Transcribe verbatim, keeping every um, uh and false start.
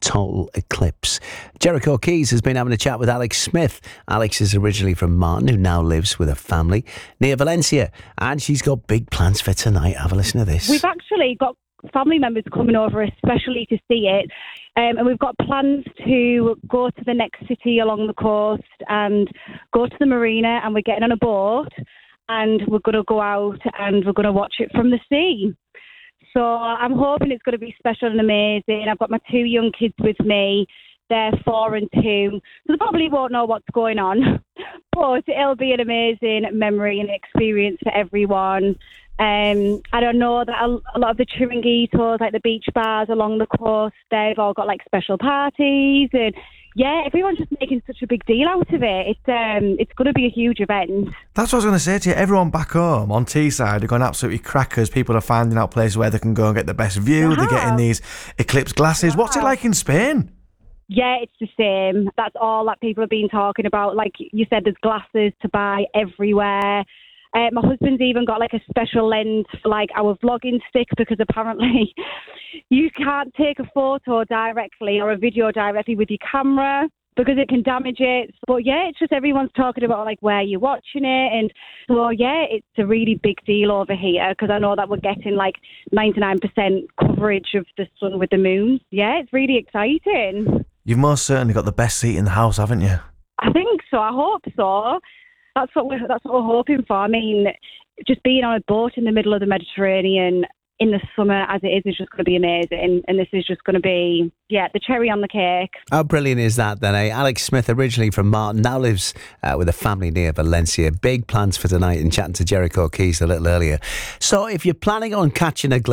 total eclipse. Jericho Keys has been having a chat with Alex Smith. Alex is originally from Martin, who now lives with her family near Valencia, and she's got big plans for tonight. Have a listen to this. We've actually got family members coming over especially to see it, um, and we've got plans to go to the next city along the coast and go to the marina, and we're getting on a boat and we're going to go out and we're going to watch it from the sea. So I'm hoping it's going to be special and amazing. I've got my two young kids with me. They're four and two, so they probably won't know what's going on, but it'll be an amazing memory and experience for everyone. Um, I don't know that a, a lot of the chiringuitos, like the beach bars along the coast, they've all got like special parties, and yeah, everyone's just making such a big deal out of it. It's um, it's going to be a huge event. That's what I was going to say to you. Everyone back home on Teesside are going absolutely crackers. People are finding out places where they can go and get the best view. They're getting these eclipse glasses. What's it like in Spain? Yeah, it's the same. That's all that people have been talking about. Like you said, there's glasses to buy everywhere. Uh, my husband's even got like a special lens for like our vlogging stick, because apparently you can't take a photo directly or a video directly with your camera because it can damage it. But yeah, it's just everyone's talking about like where you're watching it. And so yeah, it's a really big deal over here, because I know that we're getting like ninety-nine percent coverage of the sun with the moon. Yeah, it's really exciting. You've most certainly got the best seat in the house, haven't you? I think so. I hope so. That's what we're, that's what we're hoping for. I mean, just being on a boat in the middle of the Mediterranean in the summer as it is is just going to be amazing. And this is just going to be, yeah, the cherry on the cake. How brilliant is that then, eh? Alex Smith, originally from Martin, now lives uh, with a family near Valencia. Big plans for tonight, and chatting to Jericho Keys a little earlier. So if you're planning on catching a glimpse